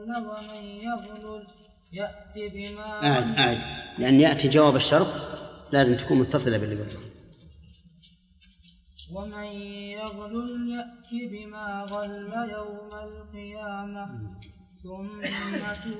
ومن يغلل يأتي بما أعد لأن يأتي جواب الشرط لازم تكون متصلة باللي قبله. ومن يغلل يأتي بما غل يوم القيامة ثم